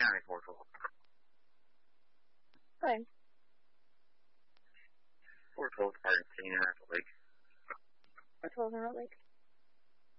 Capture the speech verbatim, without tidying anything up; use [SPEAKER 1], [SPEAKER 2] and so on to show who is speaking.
[SPEAKER 1] County four twelve.
[SPEAKER 2] Hi.
[SPEAKER 1] four twelve, Park Senior at the lake.
[SPEAKER 2] four twelve Emerald Lake.